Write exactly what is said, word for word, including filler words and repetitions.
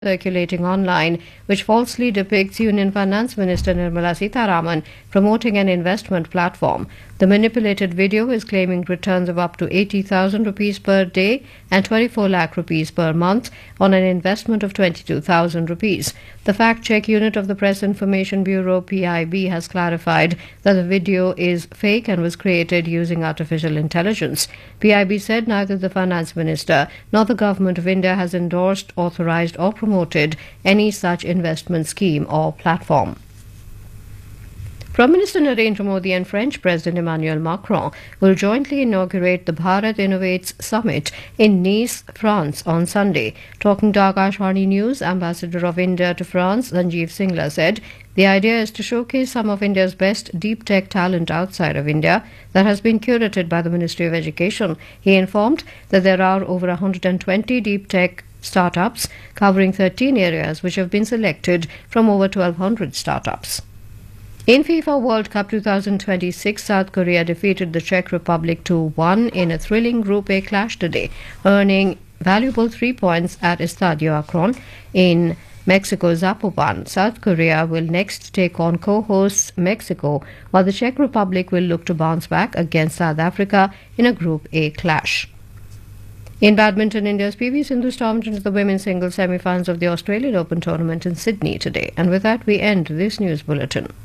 circulating online, which falsely depicts Union Finance Minister Nirmala Sitharaman promoting an investment platform. The manipulated video is claiming returns of up to eighty thousand rupees per day and twenty-four lakh rupees per month on an investment of twenty-two thousand rupees. The fact-check unit of the Press Information Bureau P I B has clarified that the video is fake and was created using artificial intelligence. P I B said neither the Finance Minister nor the Government of India has endorsed, authorized or promoted any such investment scheme or platform. Prime Minister Narendra Modi and French President Emmanuel Macron will jointly inaugurate the Bharat Innovates Summit in Nice, France on Sunday. Talking to Akashvani News, Ambassador of India to France, Sanjeev Singla, said the idea is to showcase some of India's best deep tech talent outside of India that has been curated by the Ministry of Education. He informed that there are over one hundred twenty deep tech startups covering thirteen areas which have been selected from over twelve hundred startups. In FIFA World Cup twenty twenty-six, South Korea defeated the Czech Republic two one in a thrilling Group A clash today, earning valuable three points at Estadio Akron in Mexico's Zapopan. South Korea will next take on co-hosts Mexico, while the Czech Republic will look to bounce back against South Africa in a Group A clash. In badminton, India's P V Sindhu stormed into the women's singles semi-finals of the Australian Open tournament in Sydney today. And with that, we end this news bulletin.